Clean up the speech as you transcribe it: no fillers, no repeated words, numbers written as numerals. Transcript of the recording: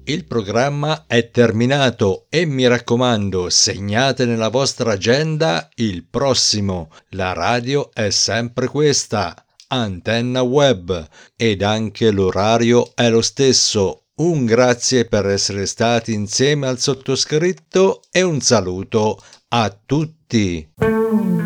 Il programma è terminato e mi raccomando, segnate nella vostra agenda il prossimo. La radio è sempre questa, Antenna Web, ed anche l'orario è lo stesso. Un grazie per essere stati insieme al sottoscritto e un saluto a tutti.